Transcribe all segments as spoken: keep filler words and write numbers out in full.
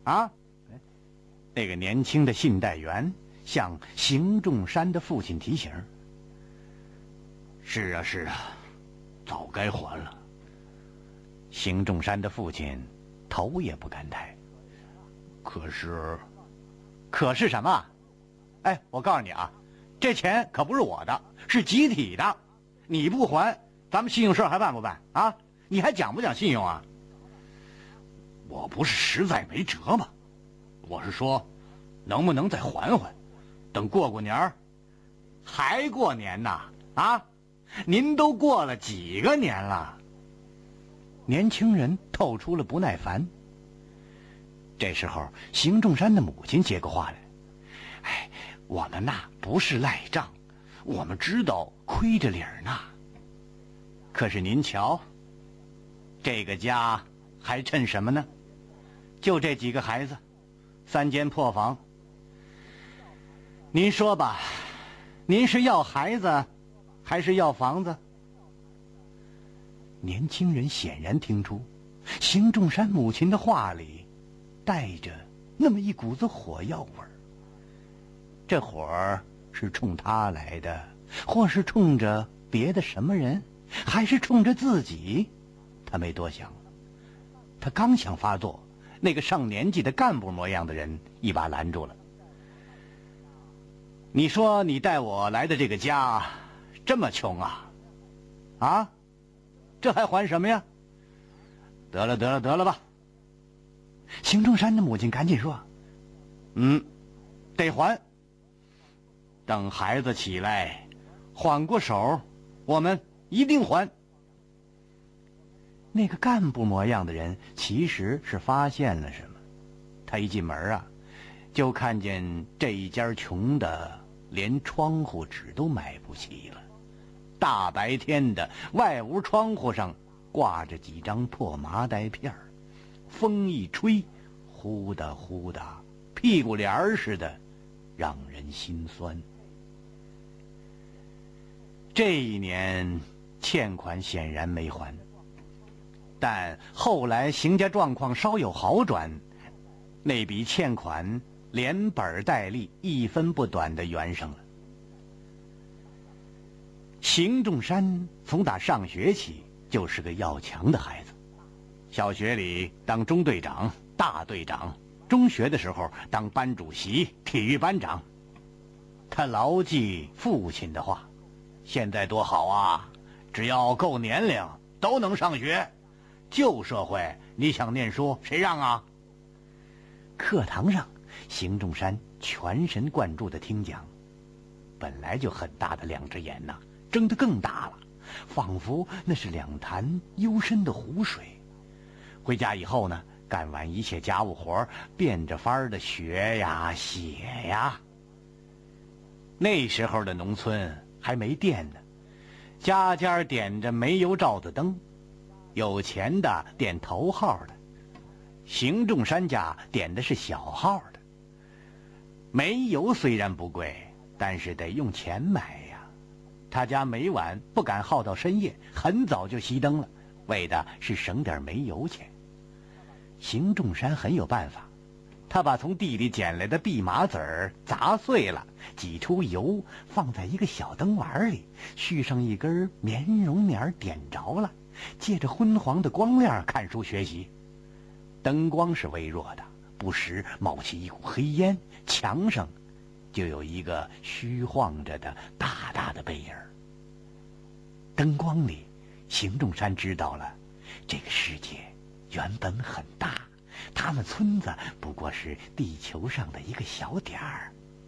啊？那个年轻的信贷员向邢仲山的父亲提醒：是啊是啊，早该还了。邢仲山的父亲头也不敢抬。可是，可是什么？哎，我告诉你啊，这钱可不是我的，是集体的。你不还，咱们信用社还办不办啊？你还讲不讲信用啊？我不是实在没辙吗？我是说，能不能再还还？等过过年儿，还过年呐？啊，您都过了几个年了？年轻人透出了不耐烦。这时候，邢仲山的母亲接过话来：“哎，我们呐不是赖账，我们知道亏着理儿呢。可是您瞧，这个家还趁什么呢？就这几个孩子，三间破房。您说吧，您是要孩子，还是要房子？”年轻人显然听出，邢仲山母亲的话里带着那么一股子火药味儿。这火儿是冲他来的，或是冲着别的什么人，还是冲着自己？他没多想，他刚想发作，那个上年纪的干部模样的人一把拦住了。你说你带我来的这个家这么穷啊？啊？这还还什么呀？得了得了得了吧。邢仲山的母亲赶紧说：“嗯，得还。等孩子起来，缓过手，我们一定还。”那个干部模样的人其实是发现了什么，他一进门啊，就看见这一家穷的连窗户纸都买不起了。大白天的，外屋窗户上挂着几张破麻袋片，风一吹，呼哒呼哒，屁股帘儿似的，让人心酸。这一年欠款显然没还，但后来邢家状况稍有好转，那笔欠款连本带利，一分不短地圆上了。邢仲山从打上学起就是个要强的孩子，小学里当中队长、大队长，中学的时候当班主席、体育班长。他牢记父亲的话：现在多好啊，只要够年龄都能上学。旧社会你想念书谁让啊？课堂上，邢仲山全神贯注地听讲，本来就很大的两只眼呐，睁得更大了，仿佛那是两潭幽深的湖水。回家以后呢，干完一切家务活，变着法儿的学呀写呀。那时候的农村还没电呢，家家点着煤油罩子灯，有钱的点头号的，邢仲山家点的是小号的。煤油虽然不贵，但是得用钱买呀。他家每晚不敢耗到深夜，很早就熄灯了，为的是省点煤油钱。邢仲山很有办法，他把从地里捡来的蓖麻籽儿砸碎了，挤出油，放在一个小灯碗里，续上一根棉绒棉，点着了，借着昏黄的光亮看书学习。灯光是微弱的，不时冒起一股黑烟，墙上就有一个虚晃着的大大的背影。灯光里，邢仲山知道了，这个世界原本很大，他们村子不过是地球上的一个小点儿。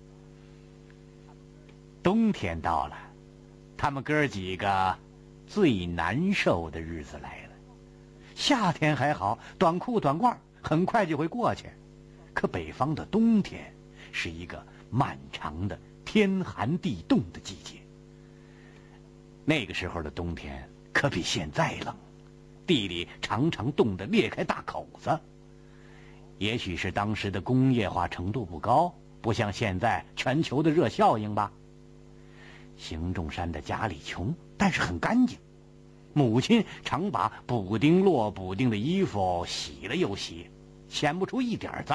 冬天到了，他们哥几个最难受的日子来了。夏天还好，短裤短褂很快就会过去，可北方的冬天是一个漫长的天寒地冻的季节。那个时候的冬天可比现在冷，地里常常冻得裂开大口子。也许是当时的工业化程度不高，不像现在全球的热效应吧。邢仲山的家里穷，但是很干净，母亲常把补丁落补丁的衣服洗了又洗，显不出一点脏。